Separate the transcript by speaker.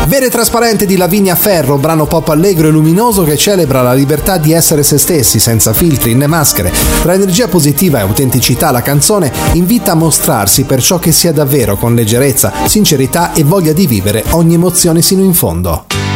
Speaker 1: Vere Trasparente di Lavinia Ferro, brano pop allegro e luminoso che celebra la libertà di essere se stessi, senza filtri né maschere. Tra energia positiva e autenticità la canzone invita a mostrarsi per ciò che sia davvero, con leggerezza, sincerità e voglia di vivere ogni emozione sino in fondo.